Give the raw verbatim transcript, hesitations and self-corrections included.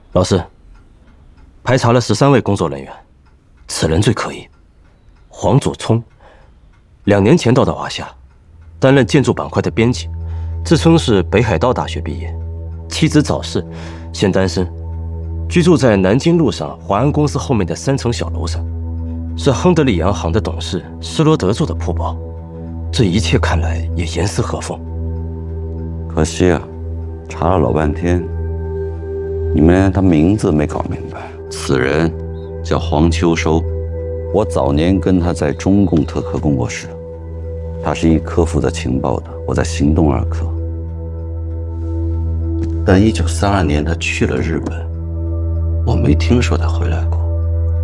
老师，排查了十三位工作人员，此人最可疑。黄佐聪，两年前到达华夏，担任建筑板块的编辑，自称是北海道大学毕业，妻子早逝，现单身，居住在南京路上华安公司后面的三层小楼上，是亨德里洋行的董事施罗德做的铺保。这一切看来也严丝合缝。 可惜啊，查了老半天，你们连他名字没搞明白。此人叫黄秋收，我早年跟他在中共特科共过事，他是一科负责情报的，我在行动二科。但一九三二年他去了日本，我没听说他回来过。